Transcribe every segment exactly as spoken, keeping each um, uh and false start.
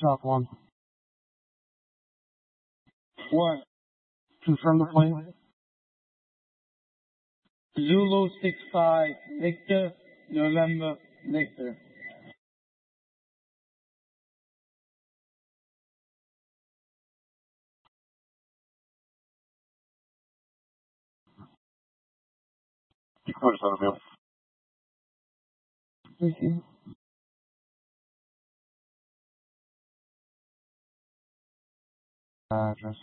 South one. What? Confirm the plate. Zulu six five Victor November Victor. Dakota Sutherfield. Thank you. Address.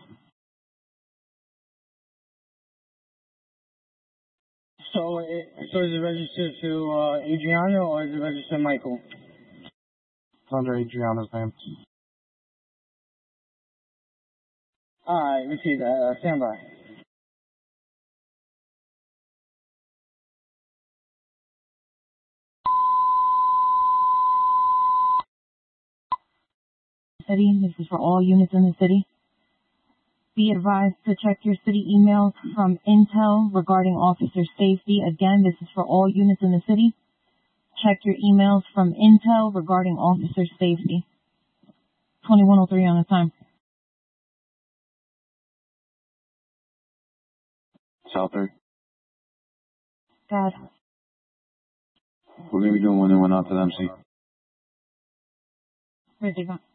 So, it, so is it registered to uh, Adriano or is it registered to Michael? It's under Adriano's name. Alright, repeat that. Uh, stand by. City. This is for all units in the city. Be advised to check your city emails from Intel regarding officer safety. Again, this is for all units in the city. Check your emails from Intel regarding officer safety. twenty-one oh three on the time. South three. God. What are we doing when they went out to the M C? Where's he gone?